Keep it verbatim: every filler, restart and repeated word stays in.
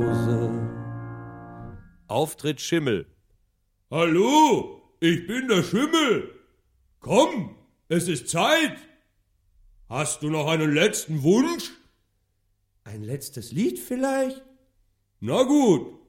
Auftritt Schimmel. Hallo, ich bin der Schimmel. Komm, es ist Zeit. Hast du noch einen letzten Wunsch? Ein letztes Lied vielleicht? Na gut,